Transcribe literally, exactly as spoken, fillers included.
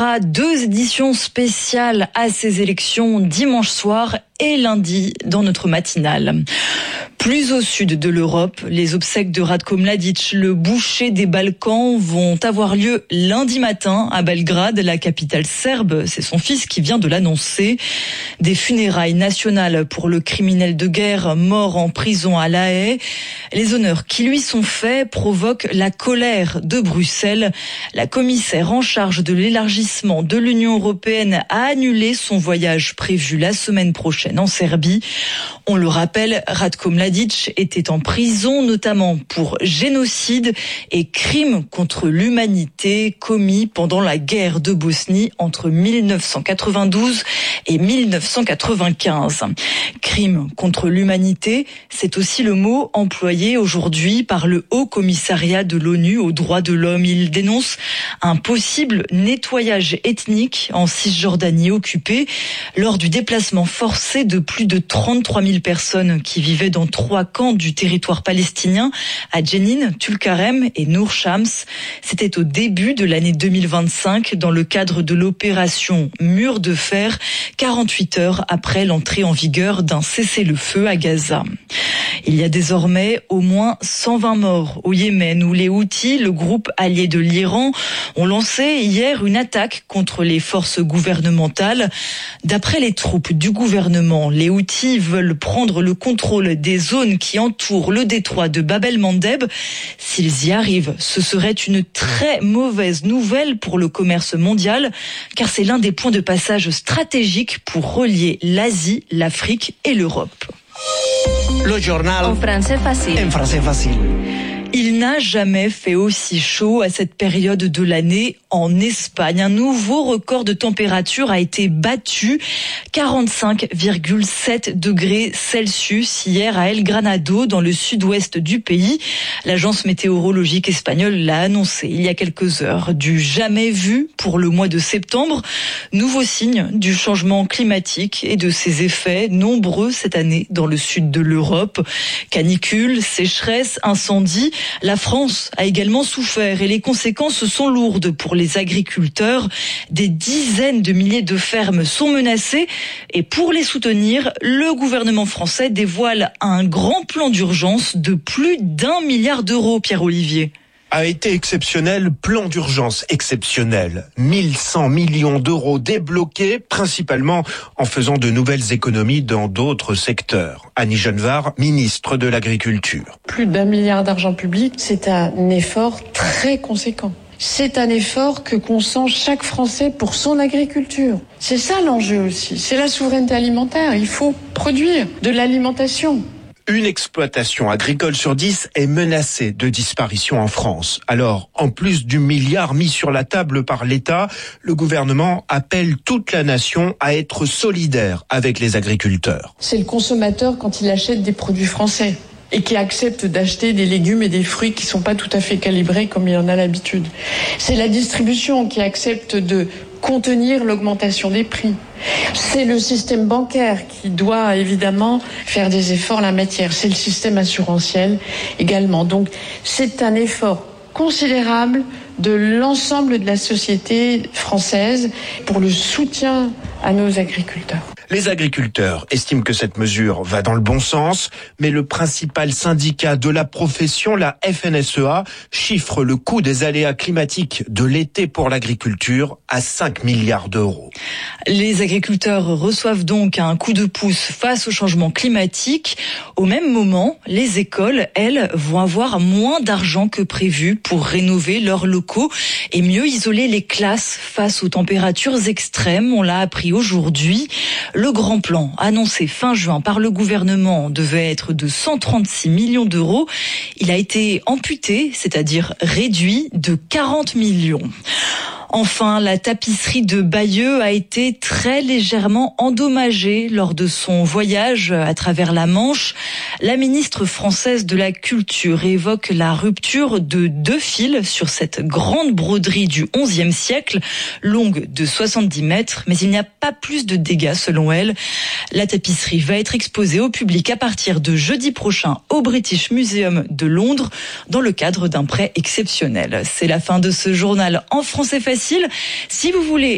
consacrera deux éditions spéciales à ces élections dimanche soir et lundi dans notre matinale. Plus au sud de l'Europe, les obsèques de Ratko Mladic, le boucher des Balkans, vont avoir lieu lundi matin à Belgrade, la capitale serbe. C'est son fils qui vient de l'annoncer. Des funérailles nationales pour le criminel de guerre mort en prison à La Haye. Les honneurs qui lui sont faits provoquent la colère de Bruxelles. La commissaire en charge de l'élargissement de l'Union européenne a annulé son voyage prévu la semaine prochaine en Serbie. On le rappelle, Ratko Mladic était en prison, notamment pour génocide et crimes contre l'humanité commis pendant la guerre de Bosnie entre mille neuf cent quatre-vingt-douze et mille neuf cent quatre-vingt-quinze. Crimes contre l'humanité, c'est aussi le mot employé aujourd'hui par le Haut Commissariat de l'ONU aux droits de l'homme. Il dénonce un possible nettoyage ethnique en Cisjordanie occupée lors du déplacement forcé de plus de trente-trois mille personnes qui vivaient dans trois camps du territoire palestinien à Jenin, Tulkarem et Nour Shams. C'était au début de l'année deux mille vingt-cinq dans le cadre de l'opération Mur de fer, quarante-huit heures après l'entrée en vigueur d'un cessez-le-feu à Gaza. Il y a désormais au moins cent vingt morts au Yémen où les Houthis, le groupe allié de l'Iran, ont lancé hier une attaque contre les forces gouvernementales. D'après les troupes du gouvernement, les Houthis veulent prendre le contrôle des zones qui entourent le détroit de Bab el-Mandeb. S'ils y arrivent, ce serait une très mauvaise nouvelle pour le commerce mondial, car c'est l'un des points de passage stratégiques pour relier l'Asie, l'Afrique et l'Europe. Le journal en français facile. En français facile. Il n'a jamais fait aussi chaud à cette période de l'année en Espagne. Un nouveau record de température a été battu, quarante-cinq virgule sept degrés Celsius hier à El Granado, dans le sud-ouest du pays. L'agence météorologique espagnole l'a annoncé il y a quelques heures. Du jamais vu pour le mois de septembre. Nouveau signe du changement climatique et de ses effets nombreux cette année dans le sud de l'Europe. Canicule, sécheresse, incendie. La France a également souffert et les conséquences sont lourdes pour les agriculteurs. Des dizaines de milliers de fermes sont menacées et pour les soutenir, le gouvernement français dévoile un grand plan d'urgence de plus d'un milliard d'euros, Pierre-Olivier. A été exceptionnel, plan d'urgence exceptionnel. mille cent millions d'euros débloqués, principalement en faisant de nouvelles économies dans d'autres secteurs. Annie Genevard, ministre de l'Agriculture. Plus d'un milliard d'argent public, c'est un effort très conséquent. C'est un effort que consent chaque Français pour son agriculture. C'est ça l'enjeu aussi, c'est la souveraineté alimentaire. Il faut produire de l'alimentation. Une exploitation agricole sur dix est menacée de disparition en France. Alors, en plus du milliard mis sur la table par l'État, le gouvernement appelle toute la nation à être solidaire avec les agriculteurs. C'est le consommateur quand il achète des produits français et qui accepte d'acheter des légumes et des fruits qui ne sont pas tout à fait calibrés comme il en a l'habitude. C'est la distribution qui accepte de contenir l'augmentation des prix. C'est le système bancaire qui doit évidemment faire des efforts en la matière. C'est le système assurantiel également. Donc c'est un effort considérable de l'ensemble de la société française pour le soutien à nos agriculteurs. Les agriculteurs estiment que cette mesure va dans le bon sens, mais le principal syndicat de la profession, la F N S E A, chiffre le coût des aléas climatiques de l'été pour l'agriculture à cinq milliards d'euros. Les agriculteurs reçoivent donc un coup de pouce face au changement climatique. Au même moment, les écoles, elles, vont avoir moins d'argent que prévu pour rénover leurs locaux et mieux isoler les classes face aux températures extrêmes. On l'a appris aujourd'hui. Le grand plan annoncé fin juin par le gouvernement devait être de cent trente-six millions d'euros. Il a été amputé, c'est-à-dire réduit de quarante millions. Enfin, la tapisserie de Bayeux a été très légèrement endommagée lors de son voyage à travers la Manche. La ministre française de la Culture évoque la rupture de deux fils sur cette grande broderie du onzième siècle, longue de soixante-dix mètres, mais il n'y a pas plus de dégâts selon elle. La tapisserie va être exposée au public à partir de jeudi prochain au British Museum de Londres dans le cadre d'un prêt exceptionnel. C'est la fin de ce journal en français facile. Si vous voulez